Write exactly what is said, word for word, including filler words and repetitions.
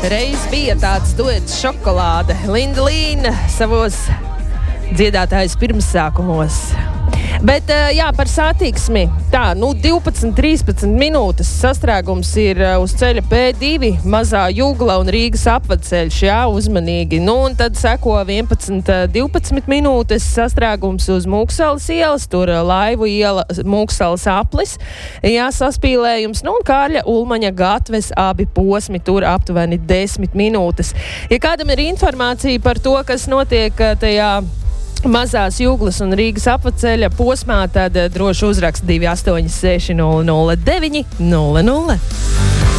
Reiz bija tāds duets Šokolāde. Linda Līna savos dziedātājas pirmsākumos. Bet, jā, par satiksmi. Tā, nu, divpadsmit trīspadsmit minūtes sastrēgums ir uz ceļa P divi, Mazā Jugla un Rīgas apvedceļš, jā, uzmanīgi. Nu, un tad seko vienpadsmit divpadsmit minūtes sastrēgums uz Mūksalas ielas, tur Laivu iela, Mūksalas aplis, jā, saspīlējums, nu, un Kārļa Ulmaņa gatves abi posmi, tur aptuveni desmit minūtes. Ja kādam ir informācija par to, kas notiek tajā Mazās Juglas un Rīgas apvedceļa posmā, tad droši uzrakst divi astoņi seši nulle nulle deviņi nulle nulle.